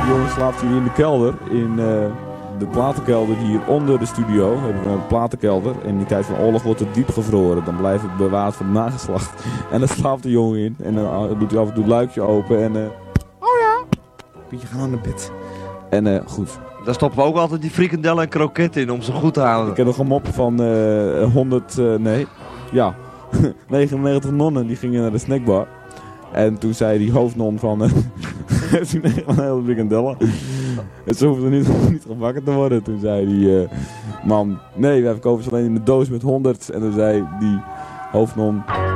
Die jongen slaapt hier in de kelder. In de platenkelder hier onder de studio. We hebben een platenkelder. En in die tijd van oorlog wordt het diep gevroren. Dan blijft het bewaard voor het nageslacht. En daar slaapt de jongen in. En dan doet hij af en toe het luikje open. En oh ja, Pietje, ga aan de bed. En goed. Daar stoppen we ook altijd die frikandellen en kroketten in om ze goed te houden. Ik heb nog een mop van 99 nonnen die gingen naar de snackbar. En toen zei die hoofdnon van... heeft u een hele frikandellen? En ze hoefden niet gebakken te worden. Toen zei die man... Nee, wij verkopen ze alleen in de doos met 100. En toen zei die hoofdnon...